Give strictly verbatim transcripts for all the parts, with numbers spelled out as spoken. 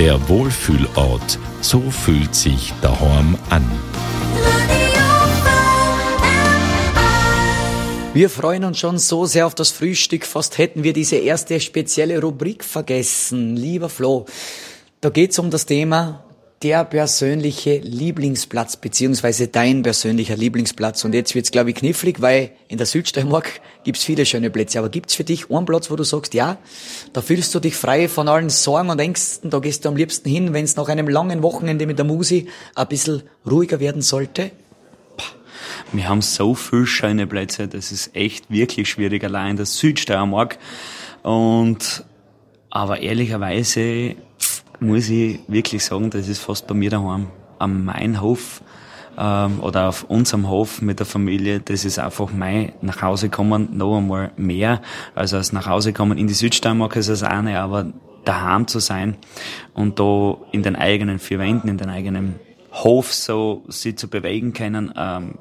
Der Wohlfühlort. So fühlt sich daheim an. Wir freuen uns schon so sehr auf das Frühstück, fast hätten wir diese erste spezielle Rubrik vergessen. Lieber Flo, da geht's um das Thema der persönliche Lieblingsplatz, beziehungsweise dein persönlicher Lieblingsplatz. Und jetzt wird's, glaube ich, knifflig, weil in der Südsteiermark gibt's viele schöne Plätze. Aber gibt's für dich einen Platz, wo du sagst, ja, da fühlst du dich frei von allen Sorgen und Ängsten, da gehst du am liebsten hin, wenn es nach einem langen Wochenende mit der Musi ein bisschen ruhiger werden sollte? Wir haben so viele schöne Plätze, das ist echt wirklich schwierig, allein in der Südsteiermark. Und, aber ehrlicherweise muss ich wirklich sagen, das ist fast bei mir daheim. Am Mainhof, ähm, oder auf unserem Hof mit der Familie, das ist einfach mein nach Hause kommen noch einmal mehr. Also als nach Hause kommen in die Südsteiermark ist das eine, aber daheim zu sein und da in den eigenen vier Wänden, in den eigenen Hof so sich zu bewegen können, ähm,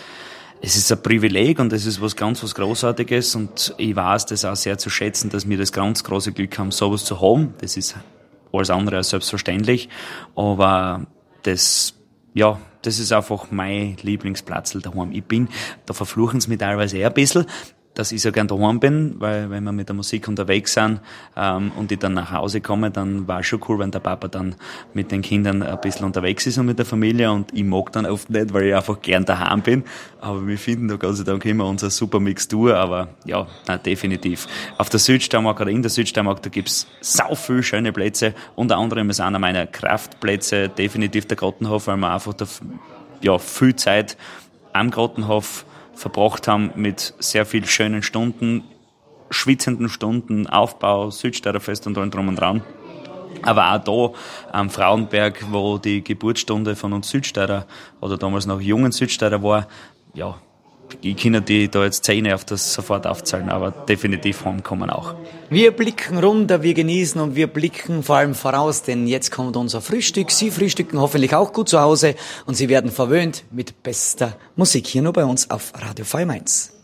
es ist ein Privileg und es ist was ganz was Großartiges und ich weiß das auch sehr zu schätzen, dass wir das ganz große Glück haben, sowas zu haben. Das ist alles andere als selbstverständlich, aber das, ja, das ist einfach mein Lieblingsplatz daheim. Ich bin, da verfluchen sie mich teilweise eher ein bisschen, dass ich so gern daheim bin, weil wenn wir mit der Musik unterwegs sind ähm, und ich dann nach Hause komme, dann war es schon cool, wenn der Papa dann mit den Kindern ein bisschen unterwegs ist und mit der Familie und ich mag dann oft nicht, weil ich einfach gern daheim bin, aber wir finden da Gott sei Dank immer unsere super Mixtur, aber ja, nein, definitiv. Auf der Südsteiermark oder in der Südsteiermark, da gibt's sau viele schöne Plätze, unter anderem ist einer meiner Kraftplätze definitiv der Grottenhof, weil wir einfach da, ja, viel Zeit am Grottenhof verbracht haben mit sehr vielen schönen Stunden, schwitzenden Stunden, Aufbau, Südsteirerfest und allem drum und dran. Aber auch da am Frauenberg, wo die Geburtsstunde von uns Südsteirer oder damals noch jungen Südsteirer war, ja, ich kann die da jetzt Zähne auf das sofort aufzählen, aber definitiv heimkommen auch. Wir blicken runter, wir genießen und wir blicken vor allem voraus, denn jetzt kommt unser Frühstück. Sie frühstücken hoffentlich auch gut zu Hause und Sie werden verwöhnt mit bester Musik hier nur bei uns auf Radio V M eins.